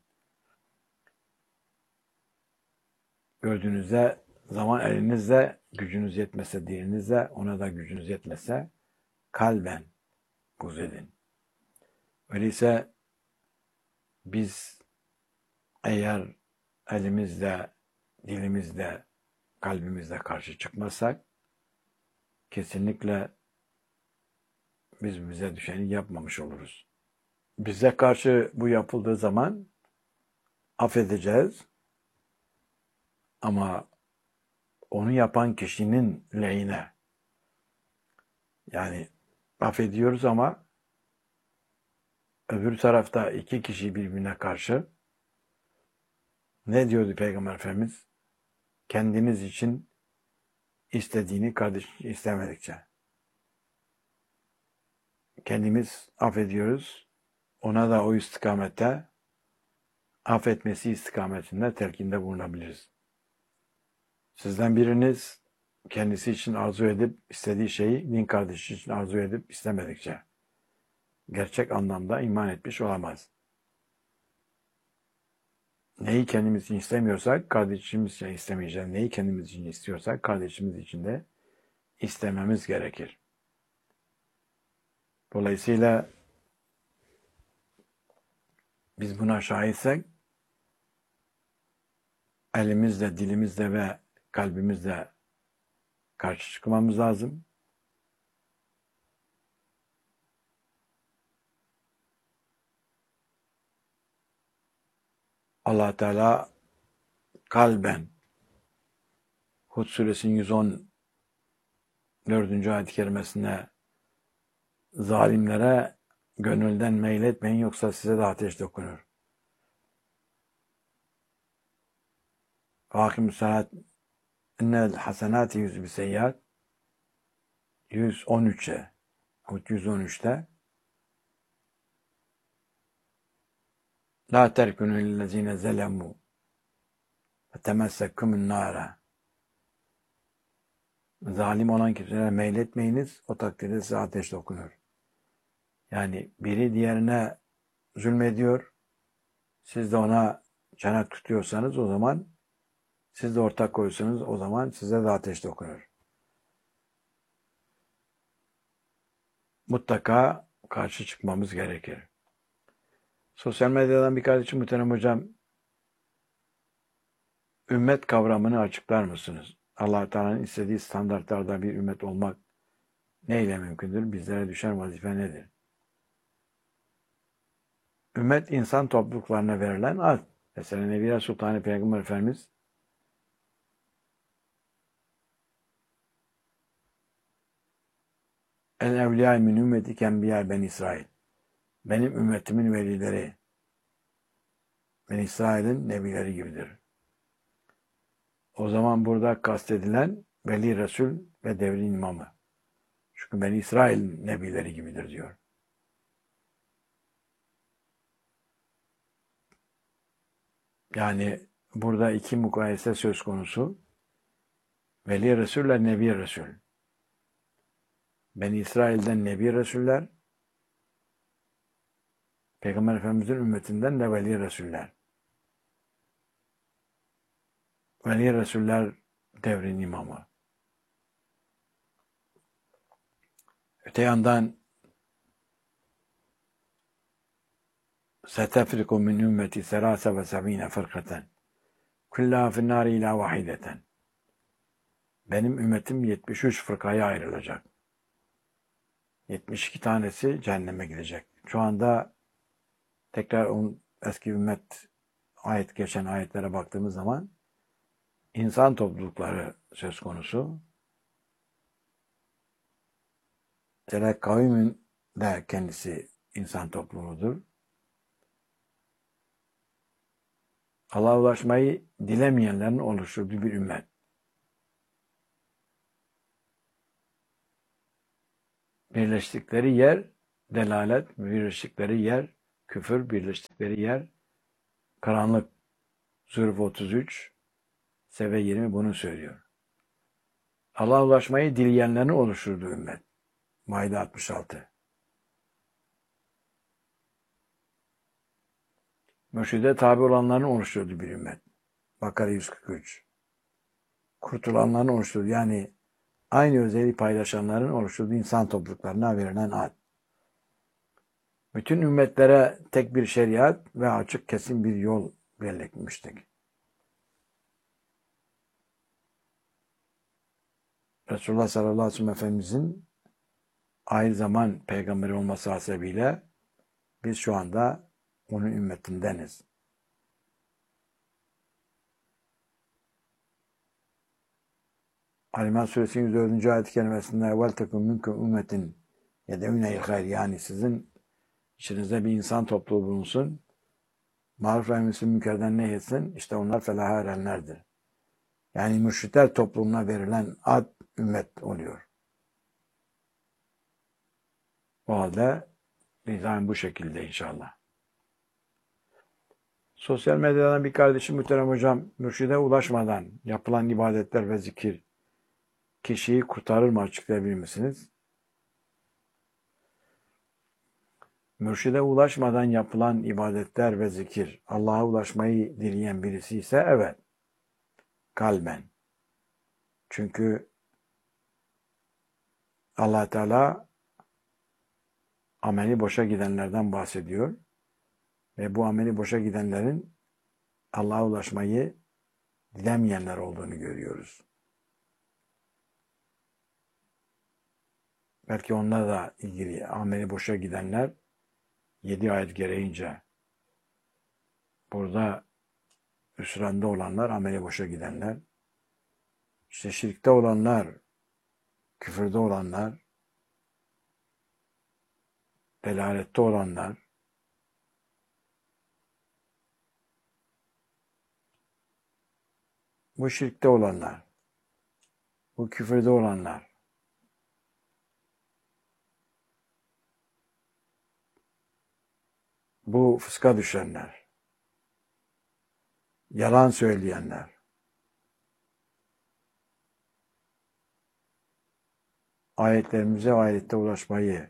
Gördüğünüzde zaman elinizle, gücünüz yetmese dilinizle, ona da gücünüz yetmese kalben buğz edin. Öyleyse biz eğer elimizle, dilimizle, kalbimizle karşı çıkmazsak kesinlikle biz bize düşeni yapmamış oluruz. Bize karşı bu yapıldığı zaman affedeceğiz ama onu yapan kişinin lehine, yani affediyoruz ama öbür tarafta iki kişi birbirine karşı ne diyordu Peygamber Efendimiz? Kendiniz için istediğini kardeş istemedikçe. Kendimiz affediyoruz. Ona da o istikamette affetmesi istikametinde telkinde bulunabiliriz. Sizden biriniz kendisi için arzu edip istediği şeyi din kardeşi için arzu edip istemedikçe gerçek anlamda iman etmiş olamaz. Neyi kendimiz için istemiyorsak kardeşimiz için istemeyeceğiz. Neyi kendimiz için istiyorsak kardeşimiz için de istememiz gerekir. Dolayısıyla biz buna şahitsek elimizle, dilimizle ve kalbimizle karşı çıkmamız lazım. Allah Teala kalben Hud suresinin 114. ayet-i kerimesinde zalimlere gönülden meyletmeyin yoksa size de ateş dokunur. Hakim salat innel hasenati yüzü seyyat 113'e Hud 113'te la terkunu lillezine zelemu ve temessekumun nara zalim olan kimselere meyletmeyiniz, o takdirde size ateş dokunur. Yani biri diğerine zulmediyor, siz de ona çanak tutuyorsanız o zaman, siz de ortak koyuyorsanız o zaman size de ateş dokunur. Mutlaka karşı çıkmamız gerekir. Sosyal medyadan bir kardeşim muhterem hocam, ümmet kavramını açıklar mısınız? Allah Teala'nın istediği standartlarda bir ümmet olmak neyle mümkündür? Bizlere düşen vazife nedir? Ümmet insan topluluklarına verilen ad. Mesela Nebiler Sultanı Peygamber Efendimiz El evliya min ümmeti kenbiya ben İsrail. Benim ümmetimin velileri ben İsrail'in nebileri gibidir. O zaman burada kastedilen veli Resul ve devrin imamı. Çünkü ben İsrail nebileri gibidir diyor. Yani burada iki mukayese söz konusu. Veli Resul ile Nebi Resul. Ben İsrail'den Nebi Resuller, Peygamber Efendimiz'in ümmetinden de Veli Resuller. Veli Resuller devrin imamı. Öte yandan setefriku min ümmeti serase ve sevine fırkaten. Kullaha finnâri ilâ vahideten. Benim ümmetim 73 fırkaya ayrılacak. 72 tanesi cehenneme gidecek. Şu anda tekrar eski ümmet geçen ayetlere baktığımız zaman insan toplulukları söz konusu. Mesela kavmin de kendisi insan topluluğudur. Allah'a ulaşmayı dilemeyenlerin oluşturduğu bir ümmet. Birleştikleri yer delalet, birleştikleri yer küfür, birleştikleri yer karanlık. Zürf 33, Seve 20 bunu söylüyor. Allah'a ulaşmayı dileyenlerin oluşturduğu ümmet. Maide 66. Mürşide tabi olanların oluşturduğu bir ümmet. Bakara 143. Kurtulanların oluşturduğu, yani aynı özelliği paylaşanların oluşturduğu insan topluluklarına verilen ad. Bütün ümmetlere tek bir şeriat ve açık kesin bir yol belirlenmiştik. Resulullah sallallahu aleyhi ve sellem Efendimizin aynı zaman peygamberi olması hasebiyle biz şu anda onun ümmetindeniz. Ali Suresinin 104. ayet-i kerimesinde evvel tekum minkum ümmetin yedevune-il hayr, yani sizin içinizde bir insan topluluğu bulunsun, maruf ve emri münkerden nehyetsin, işte onlar felaha erenlerdir. Yani mürşitler toplumuna verilen ad ümmet oluyor. O halde nizam bu şekilde inşallah. Sosyal medyadan bir kardeşim muhterem hocam, mürşide ulaşmadan yapılan ibadetler ve zikir kişiyi kurtarır mı, açıklayabilir misiniz? Mürşide ulaşmadan yapılan ibadetler ve zikir Allah'a ulaşmayı dileyen birisi ise evet, kalben. Çünkü Allah Teala ameli boşa gidenlerden bahsediyor ve bu ameli boşa gidenlerin Allah'a ulaşmayı dilemeyenler olduğunu görüyoruz. Belki onunla da ilgili ameli boşa gidenler 7 ayet gereğince burada hüsranda olanlar, ameli boşa gidenler, işte şirkte olanlar, küfürde olanlar, delalette olanlar, bu şirkte olanlar, bu küfürde olanlar, bu fıska düşenler, yalan söyleyenler, ayetlerimize o ayette ulaşmayı,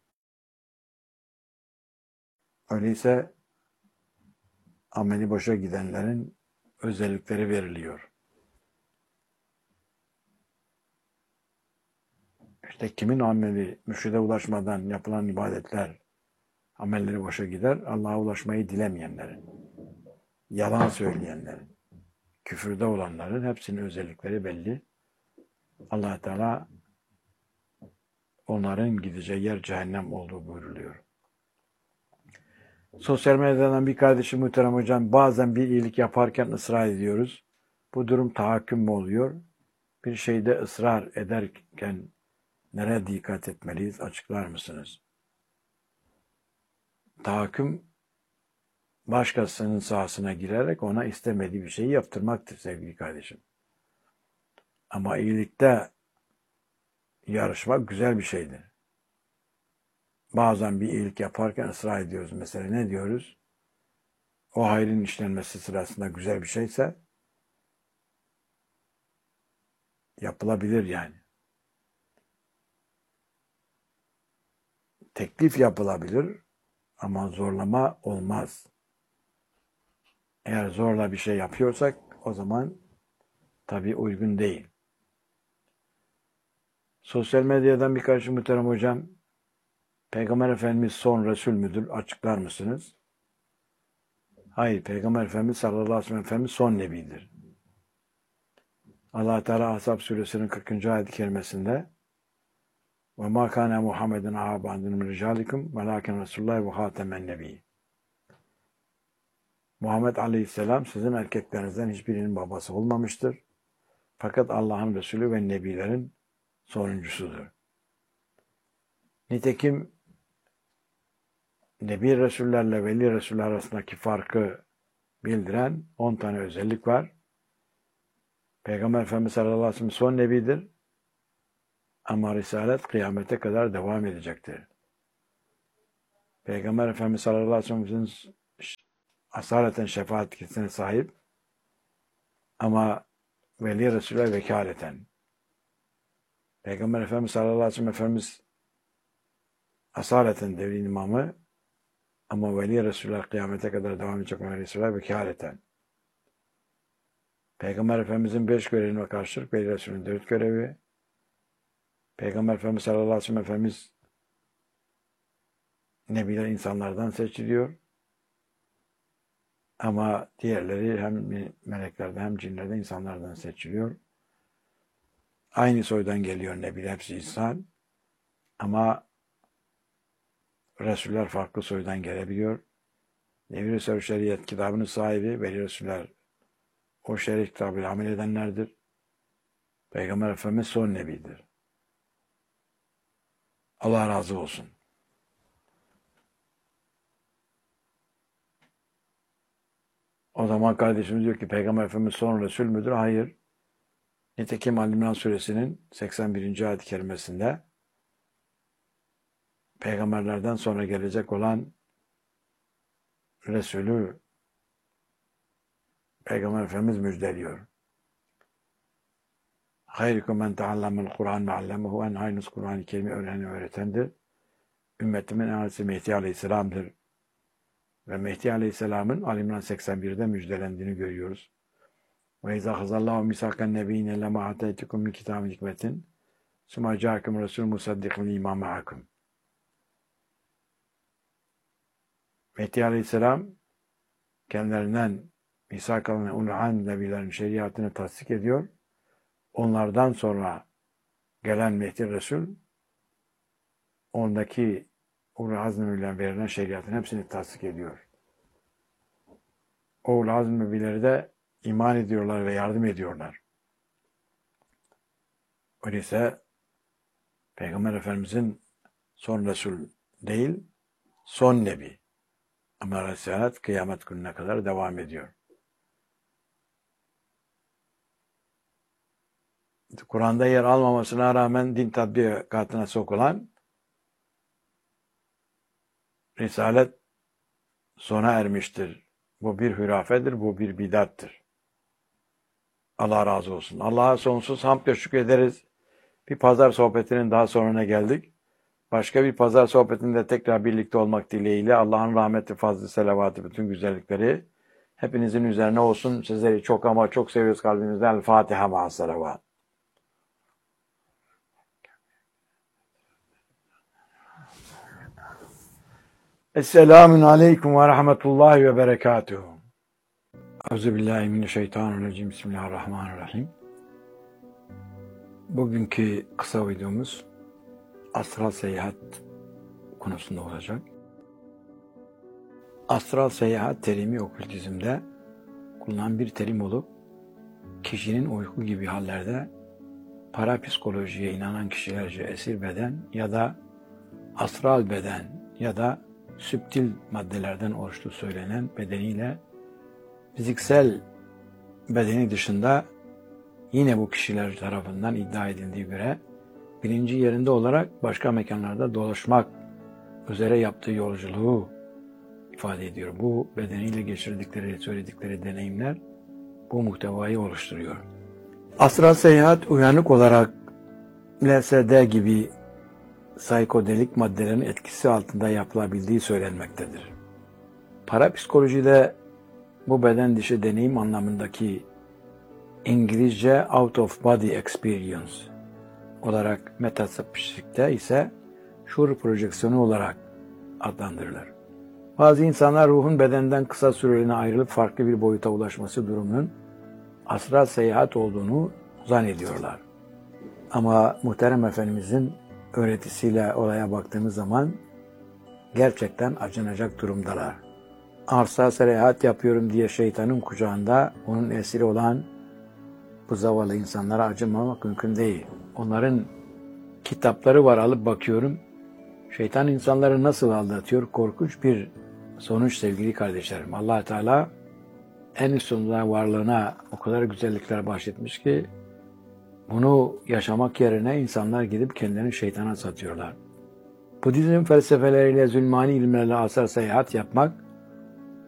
öyleyse ameli boşa gidenlerin özellikleri veriliyor. İşte kimin ameli mürşide ulaşmadan yapılan ibadetler, amelleri boşa gider? Allah'a ulaşmayı dilemeyenlerin, yalan söyleyenlerin, küfürde olanların hepsinin özellikleri belli. Allah Teala onların gideceği yer cehennem olduğu buyruluyor. Sosyal medyadan bir kardeşim muhterem hocam, bazen bir iyilik yaparken ısrar ediyoruz. Bu durum tahakküm mü oluyor? Bir şeyde ısrar ederken nereye dikkat etmeliyiz? Açıklar mısınız? Tahakküm başkasının sahasına girerek ona istemediği bir şeyi yaptırmaktır sevgili kardeşim. Ama iyilikte yarışmak güzel bir şeydir. Bazen bir iyilik yaparken ısrar ediyoruz. Mesela ne diyoruz? O hayrın işlenmesi sırasında güzel bir şeyse yapılabilir yani. Teklif yapılabilir ama zorlama olmaz. Eğer zorla bir şey yapıyorsak o zaman tabii uygun değil. Sosyal medyadan birkaç muhterem hocam, Peygamber Efendimiz son Resul müdür? Açıklar mısınız? Hayır, Peygamber Efendimiz sallallahu aleyhi ve sellem Efendimiz son Nebidir. Allah Teala Ahzab suresinin 40. ayet-i kerimesinde وَمَا كَانَ مُحَمَّدٌ أَحَدًا مِنْ رِجَالِكُمْ وَلَٰكِنْ رَسُولُ اللّٰهِ وَخَاتَمَ النَّبِيِّينَ. Muhammed Aleyhisselam sizin erkeklerinizden hiçbirinin babası olmamıştır. Fakat Allah'ın Resulü ve Nebilerin sonuncusudur. Nitekim Nebi Resullerle Veli Resuller arasındaki farkı bildiren 10 tane özellik var. Peygamber Efendimiz sallallahu aleyhi ve sellem son Nebidir. Ama Risalet kıyamete kadar devam edecektir. Peygamber Efendimiz sallallahu aleyhi ve sellem'in asaleten şefaat yetkisine sahip ama Veli Resul'e vekaleten. Peygamber Efendimiz sallallahu aleyhi ve sellem Efendimiz asaleten devrin imamı ama Veli Resul'e kıyamete kadar devam edecek Veli Resul'e vekaleten. Peygamber Efendimiz'in 5 görevine karşılık Veli Resul'ün 4 görevi. Peygamber Efendimiz sallallahu aleyhi ve sellem Efendimiz nebiler insanlardan seçiliyor. Ama diğerleri hem meleklerden hem cinlerden insanlardan seçiliyor. Aynı soydan geliyor nebiler, hepsi insan. Ama Resuller farklı soydan gelebiliyor. Nebi Resulü Şeriat kitabının sahibi Veli Resuller o şerif kitabıyla amel edenlerdir. Peygamber Efendimiz son nebidir. Allah razı olsun. O zaman kardeşimiz diyor ki Peygamber Efendimiz son Resul müdür? Hayır. Nitekim Ali-İmran suresinin 81. ayet-i kerimesinde peygamberlerden sonra gelecek olan Resulü Peygamber Efendimiz müjdeliyor. Hayrikum men teallamel Kur'an ve allemehu, en hayrınız Kur'an-ı Kerim'i öğrenen öğretendir. Ümmetimin en hayırlısı Mehdi Aleyhisselam'dır. Ve Mehdi Aleyhisselam'ın Ali-İmran 81'de müjdelendiğini görüyoruz. Ve izâ hazallâhu misâken nebiyyine lemâ ateytikum min kitâbin hikmetin summa câekum resûlun musaddiqun limâ ma'akum. Mehdi Aleyhisselam kendilerinden misak alınan ulûhan nebilerin şeriatını tasdik ediyor. Onlardan sonra gelen Mehdi Resul ondaki Ulul Azm nebilerine verilen şeriatın hepsini tasdik ediyor. O Ulul Azm nebileri de iman ediyorlar ve yardım ediyorlar. Öyleyse Peygamber Efendimizin son Resul değil, son Nebi. Ama Risalet kıyamet gününe kadar devam ediyor. Kur'an'da yer almamasına rağmen din tatbikatına sokulan Risalet sona ermiştir. Bu bir hürafedir, bu bir bidattır. Allah razı olsun. Allah'a sonsuz hamd ve şükrederiz. Bir pazar sohbetinin daha sonuna geldik. Başka bir pazar sohbetinde tekrar birlikte olmak dileğiyle Allah'ın rahmeti, fazlı, selavatı, bütün güzellikleri hepinizin üzerine olsun. Sizleri çok ama çok seviyoruz kalbimizden. El Fatiha ma'as salavat. Esselamun aleyküm ve rahmetullahi ve berekatuhu. Euzubillahimineşşeytanirracim. Bismillahirrahmanirrahim. Bugünkü kısa videomuz astral seyahat konusunda olacak. Astral seyahat terimi okültizmde kullanılan bir terim olup kişinin uyku gibi hallerde parapsikolojiye inanan kişilerce esir beden ya da astral beden ya da süptil maddelerden oluştuğu söylenen bedeniyle fiziksel bedeni dışında yine bu kişiler tarafından iddia edildiği göre bilinci yerinde olarak başka mekanlarda dolaşmak üzere yaptığı yolculuğu ifade ediyor. Bu bedeniyle geçirdikleri, söyledikleri deneyimler bu muhtevayı oluşturuyor. Astral seyahat uyanık olarak LSD gibi psikodelik maddelerin etkisi altında yapılabildiği söylenmektedir. Parapsikolojide bu beden dışı deneyim anlamındaki İngilizce out of body experience olarak metafizikte ise şuur projeksiyonu olarak adlandırılır. Bazı insanlar ruhun bedenden kısa süreliğine ayrılıp farklı bir boyuta ulaşması durumunun astral seyahat olduğunu zannediyorlar. Ama Muhterem Efendimizin öğretisiyle olaya baktığımız zaman gerçekten acınacak durumdalar. Astral seyahat yapıyorum diye şeytanın kucağında onun esiri olan bu zavallı insanlara acımamak mümkün değil. Onların kitapları var, alıp bakıyorum. Şeytan insanları nasıl aldatıyor? Korkunç bir sonuç sevgili kardeşlerim. Allah Teala en üstünde varlığına o kadar güzellikler bahşetmiş ki Bunu yaşamak yerine insanlar gidip kendilerini şeytana satıyorlar. Budizm felsefeleriyle, zulmani ilimlerle asar seyahat yapmak